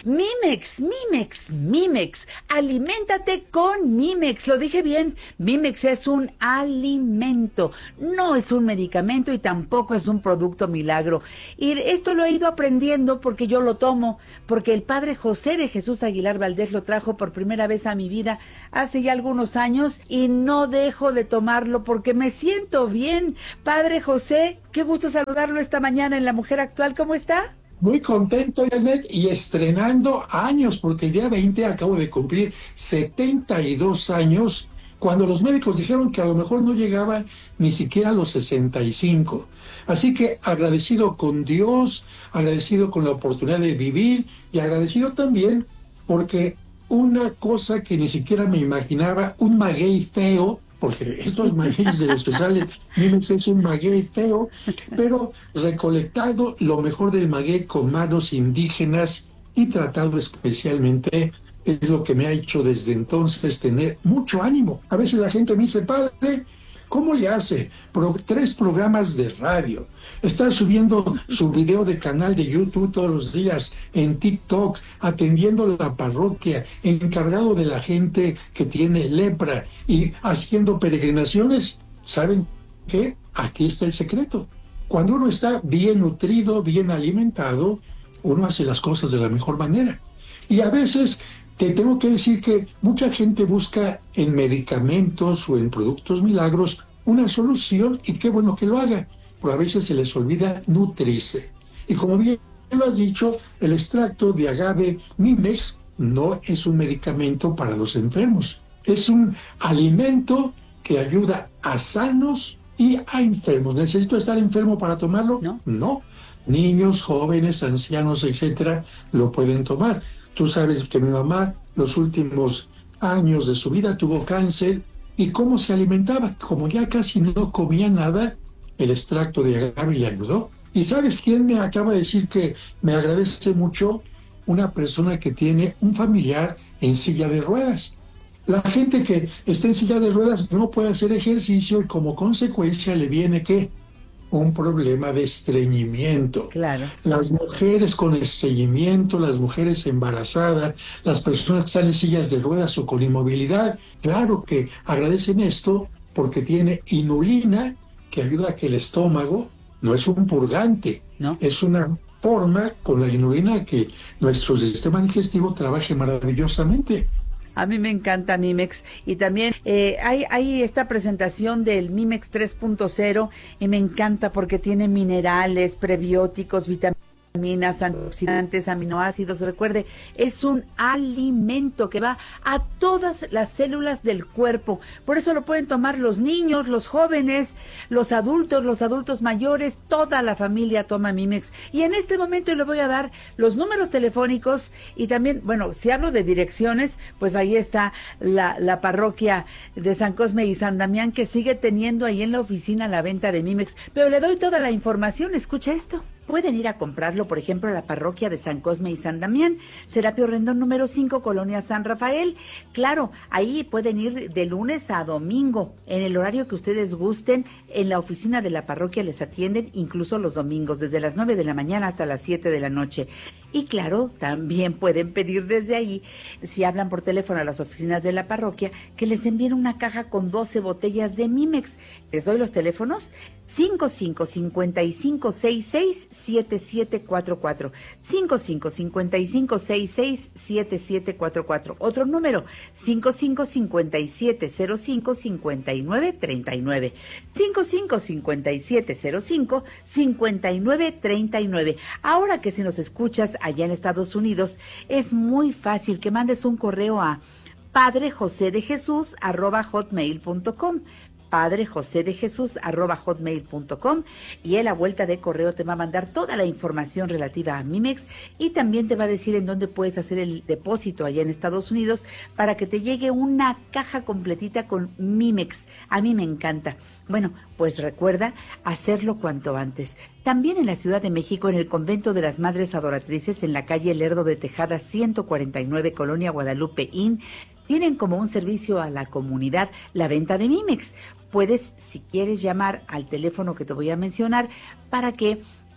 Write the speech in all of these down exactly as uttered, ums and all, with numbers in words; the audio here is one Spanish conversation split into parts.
Mimex, Mimex, Mimex, aliméntate con Mimex, lo dije bien, Mimex es un alimento, no es un medicamento y tampoco es un producto milagro. Y esto lo he ido aprendiendo porque yo lo tomo, porque el padre José de Jesús Aguilar Valdés lo trajo por primera vez a mi vida hace ya algunos años y no dejo de tomarlo porque me siento bien. Padre José, qué gusto saludarlo esta mañana en La Mujer Actual, ¿cómo está? Muy contento, Janet, y estrenando años, porque el día veinte acabo de cumplir setenta y dos años, cuando los médicos dijeron que a lo mejor no llegaba ni siquiera a los sesenta y cinco. Así que agradecido con Dios, agradecido con la oportunidad de vivir y agradecido también porque una cosa que ni siquiera me imaginaba, un maguey feo, porque estos magueyes de los que salen, Mimex es un maguey feo, pero recolectado lo mejor del maguey con manos indígenas y tratado especialmente, es lo que me ha hecho desde entonces tener mucho ánimo. A veces la gente me dice, padre, ¿cómo le hace? Pro, tres programas de radio, está subiendo su video de canal de YouTube todos los días, en TikTok, atendiendo la parroquia, encargado de la gente que tiene lepra y haciendo peregrinaciones. ¿Saben qué? Aquí está el secreto. Cuando uno está bien nutrido, bien alimentado, uno hace las cosas de la mejor manera. Y a veces te tengo que decir que mucha gente busca en medicamentos o en productos milagros una solución y qué bueno que lo haga, pero a veces se les olvida nutrirse. Y como bien lo has dicho, el extracto de agave Mimex no es un medicamento para los enfermos, es un alimento que ayuda a sanos y a enfermos. ¿Necesito estar enfermo para tomarlo? No. No. Niños, jóvenes, ancianos, etcétera, lo pueden tomar. Tú sabes que mi mamá, los últimos años de su vida, tuvo cáncer. ¿Y cómo se alimentaba? Como ya casi no comía nada, el extracto de agave le ayudó. ¿Y sabes quién me acaba de decir que me agradece mucho? Una persona que tiene un familiar en silla de ruedas. La gente que está en silla de ruedas no puede hacer ejercicio y como consecuencia le viene, ¿qué? Un problema de estreñimiento. Claro. Las mujeres con estreñimiento, las mujeres embarazadas, las personas que están en sillas de ruedas o con inmovilidad, claro que agradecen esto porque tiene inulina que ayuda a que el estómago, no es un purgante, ¿no? Es una forma con la inulina que nuestro sistema digestivo trabaje maravillosamente. A mí me encanta Mimex y también eh, hay, hay esta presentación del Mimex tres punto cero y me encanta porque tiene minerales, prebióticos, vitaminas, antioxidantes, aminoácidos. Recuerde, es un alimento que va a todas las células del cuerpo. Por eso lo pueden tomar los niños, los jóvenes, los adultos, los adultos mayores, toda la familia toma Mimex. Y en este momento le voy a dar los números telefónicos y también, bueno, si hablo de direcciones, pues ahí está la, la parroquia de San Cosme y San Damián que sigue teniendo ahí en la oficina la venta de Mimex. Pero le doy toda la información, escucha esto. Pueden ir a comprarlo, por ejemplo, a la parroquia de San Cosme y San Damián, Serapio Rendón número cinco, Colonia San Rafael. Claro, ahí pueden ir de lunes a domingo, en el horario que ustedes gusten. En la oficina de la parroquia les atienden incluso los domingos, desde las nueve de la mañana hasta las siete de la noche. Y claro, también pueden pedir desde ahí, si hablan por teléfono a las oficinas de la parroquia, que les envíen una caja con doce botellas de Mimex. Les doy los teléfonos: cinco cinco cinco cinco seis seis siete siete cuatro cuatro, cinco cinco cinco cinco seis seis siete siete cuatro cuatro. Otro número: cinco cinco cinco siete cero cinco cinco nueve tres nueve, cinco cinco cinco siete cero cinco cinco nueve tres nueve. Ahora que si nos escuchas allá en Estados Unidos, es muy fácil que mandes un correo a padrejosedejesús arroba hotmail punto com, padrejosedejesús arroba hotmail punto com, y él a vuelta de correo te va a mandar toda la información relativa a Mimex y también te va a decir en dónde puedes hacer el depósito allá en Estados Unidos para que te llegue una caja completita con Mimex. A mí me encanta. Bueno, pues recuerda hacerlo cuanto antes. También en la Ciudad de México, en el Convento de las Madres Adoratrices, en la calle Lerdo de Tejada ciento cuarenta y nueve, Colonia Guadalupe Inn, tienen como un servicio a la comunidad la venta de Mimex. Puedes, si quieres, llamar al teléfono que te voy a mencionar para que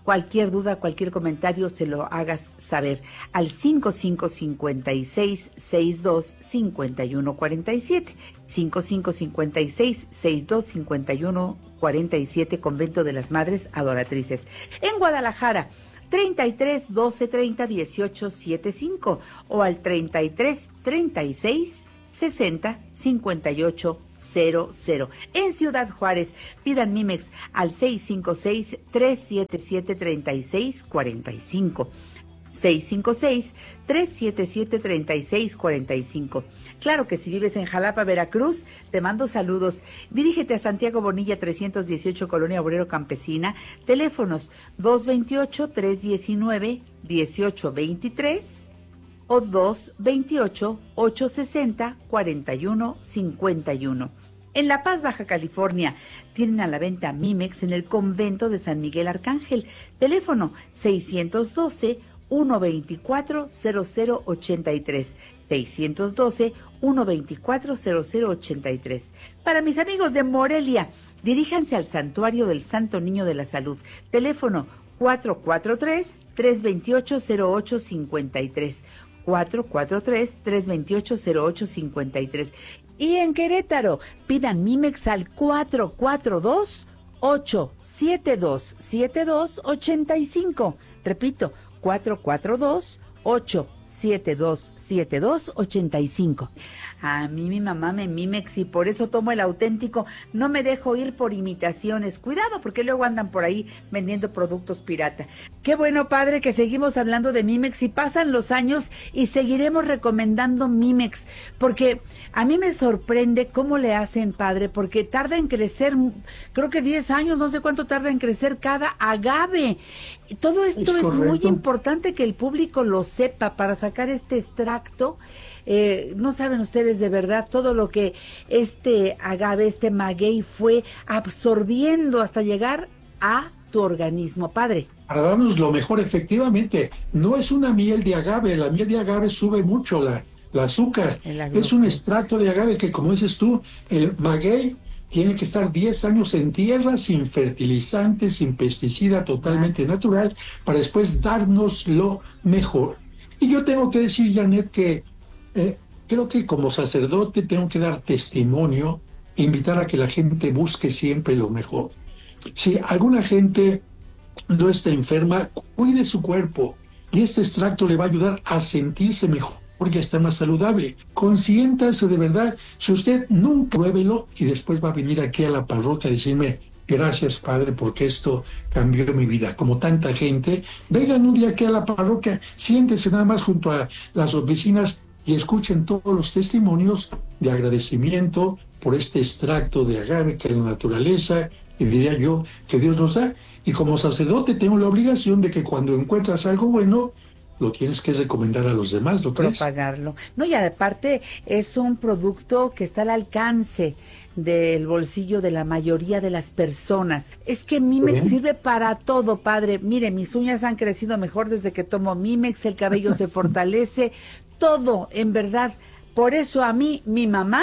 Cualquier duda, cualquier comentario, se lo hagas saber al cinco cinco cinco seis, seis dos cinco uno cuatro siete, cinco cinco cinco seis, seis dos cinco uno cuatro siete, Convento de las Madres Adoratrices. En Guadalajara, treinta y tres, doce, treinta, dieciocho, setenta y cinco o al treinta y tres, treinta y seis, sesenta, cincuenta y ocho, cero cero. En Ciudad Juárez, pidan Mimex al seis cinco seis, tres siete siete, tres seis cuatro cinco. seis cinco seis, tres siete siete, tres seis cuatro cinco. Claro que si vives en Jalapa, Veracruz, te mando saludos. Dirígete a Santiago Bonilla trescientos dieciocho, Colonia Obrero Campesina. Teléfonos dos veintiocho, tres diecinueve, dieciocho veintitrés o dos veintiocho, ochocientos sesenta, cuarenta y uno cincuenta y uno. En La Paz, Baja California, tienen a la venta Mimex en el Convento de San Miguel Arcángel. Teléfono seiscientos doce, ciento veinticuatro, cero cero ochenta y tres. seiscientos doce, ciento veinticuatro, cero cero ochenta y tres. Para mis amigos de Morelia, diríjanse al Santuario del Santo Niño de la Salud. Teléfono cuatro cuatro tres, tres dos ocho, cero ocho cinco tres. cuatro cuatro tres, tres dos ocho, cero ocho cinco tres. Y en Querétaro, pidan Mimex al cuatro cuatro dos, ocho siete dos, siete dos ocho cinco. Repito, cuatro cuatro dos, ocho siete dos, siete dos ocho cinco. A mí mi mamá me Mimex y por eso tomo el auténtico. No me dejo ir por imitaciones. Cuidado, porque luego andan por ahí vendiendo productos pirata. Qué bueno, padre, que seguimos hablando de Mimex y pasan los años y seguiremos recomendando Mimex, porque a mí me sorprende cómo le hacen, padre, porque tarda en crecer, creo que diez años, no sé cuánto tarda en crecer cada agave. Todo esto es, es muy importante que el público lo sepa para sacar este extracto. Eh, no saben ustedes de verdad todo lo que este agave, este maguey fue absorbiendo hasta llegar a tu organismo, padre. Para darnos lo mejor, efectivamente, no es una miel de agave, la miel de agave sube mucho la, la azúcar, es un extracto de agave que, como dices tú, el maguey tiene que estar diez años en tierra, sin fertilizantes, sin pesticida, totalmente ah. natural, para después darnos lo mejor. Y yo tengo que decir, Janet, que eh, creo que como sacerdote tengo que dar testimonio, invitar a que la gente busque siempre lo mejor. Si alguna gente no está enferma, cuide su cuerpo, y este extracto le va a ayudar a sentirse mejor, porque está más saludable. Consiéntase de verdad. Si usted nunca pruébelo y después va a venir aquí a la parroquia a decirme, gracias, padre, porque esto cambió mi vida. Como tanta gente, vengan un día aquí a la parroquia, siéntese nada más junto a las oficinas y escuchen todos los testimonios de agradecimiento por este extracto de agave que es la naturaleza, y diría yo que Dios nos da. Y como sacerdote tengo la obligación de que cuando encuentras algo bueno, lo tienes que recomendar a los demás, ¿lo crees? Propagarlo. No, y aparte es un producto que está al alcance del bolsillo de la mayoría de las personas. Es que Mimex ¿Sí? sirve para todo, padre. Mire, mis uñas han crecido mejor desde que tomo Mimex, el cabello se fortalece, todo, en verdad. Por eso a mí, mi mamá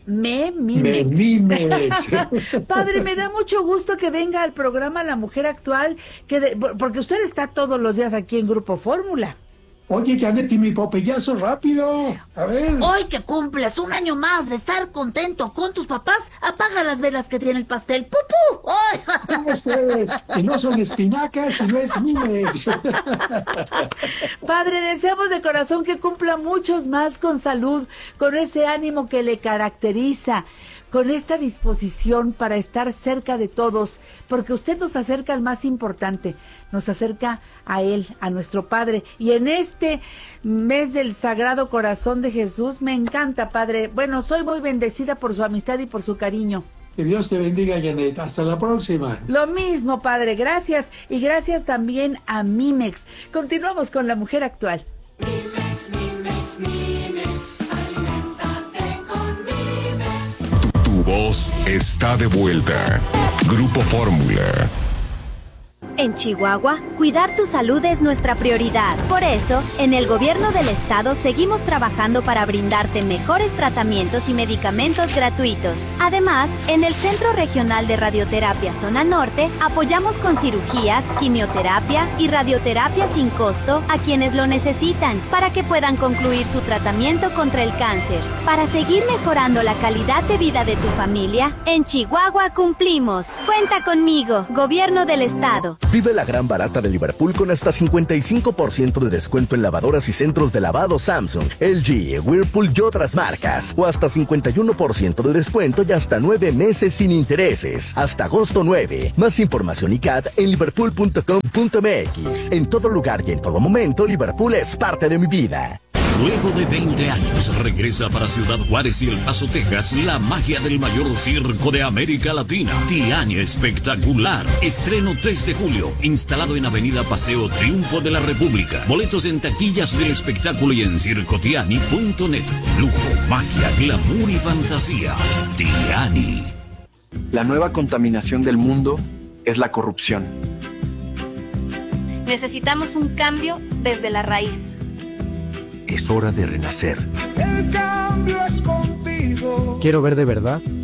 me Mimex. Me Mimex. Padre, me da mucho gusto que venga al programa La Mujer Actual, que de, porque usted está todos los días aquí en Grupo Fórmula. Oye, Janet, y mi popeyazo rápido. A ver. Hoy que cumples un año más de estar contento con tus papás, apaga las velas que tiene el pastel. ¡Pupú! ¡Ay! Ustedes, que no son espinacas y no es Mimex. Padre, deseamos de corazón que cumpla muchos más con salud, con ese ánimo que le caracteriza, con esta disposición para estar cerca de todos, porque usted nos acerca al más importante, nos acerca a Él, a nuestro Padre. Y en este mes del Sagrado Corazón de Jesús, me encanta, Padre. Bueno, soy muy bendecida por su amistad y por su cariño. Que Dios te bendiga, Janet. Hasta la próxima. Lo mismo, Padre. Gracias. Y gracias también a Mimex. Continuamos con La Mujer Actual. Mimex, Mimex, Mimex, aliméntate con Mimex. Tu, tu voz está de vuelta. Grupo Fórmula. En Chihuahua, cuidar tu salud es nuestra prioridad. Por eso, en el gobierno del estado seguimos trabajando para brindarte mejores tratamientos y medicamentos gratuitos. Además, en el Centro Regional de Radioterapia Zona Norte, apoyamos con cirugías, quimioterapia y radioterapia sin costo a quienes lo necesitan para que puedan concluir su tratamiento contra el cáncer. Para seguir mejorando la calidad de vida de tu familia, en Chihuahua cumplimos. Cuenta conmigo, Gobierno del Estado. Vive la gran barata de Liverpool con hasta cincuenta y cinco por ciento de descuento en lavadoras y centros de lavado Samsung, L G, Whirlpool y otras marcas. O hasta cincuenta y uno por ciento de descuento y hasta nueve meses sin intereses. Hasta agosto nueve. Más información y C A D en liverpool punto com punto m x. En todo lugar y en todo momento, Liverpool es parte de mi vida. Luego de veinte años, regresa para Ciudad Juárez y El Paso, Texas, la magia del mayor circo de América Latina. Tiani Espectacular. Estreno tres de julio. Instalado en Avenida Paseo Triunfo de la República. Boletos en taquillas del espectáculo y en circotiani punto net. Lujo, magia, glamour y fantasía. Tiani. La nueva contaminación del mundo es la corrupción. Necesitamos un cambio desde la raíz. Es hora de renacer. El cambio es contigo. Quiero ver de verdad